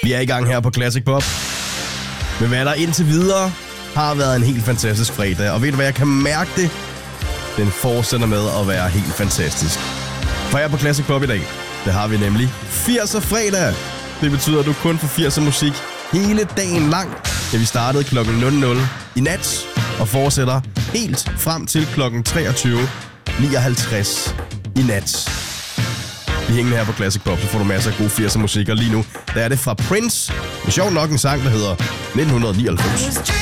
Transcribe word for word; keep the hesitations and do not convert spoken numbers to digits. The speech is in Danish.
Vi er i gang her på Classic Pop. Men hvad der indtil videre har været en helt fantastisk fredag. Og ved du hvad, jeg kan mærke det. Den fortsætter med at være helt fantastisk. For her på Classic Pop i dag, det har vi nemlig firser fredag. Det betyder, at du kun får firser musik hele dagen lang. Ja, vi startede klokken nul nul i nat og fortsætter helt frem til klokken treogtyve nioghalvtreds i nat. Vi hænger her på Classic Pop, så får du masser af god firser musik. Og lige nu, der er det fra Prince. Med sjov nok en sang, der hedder nitten nioghalvfems.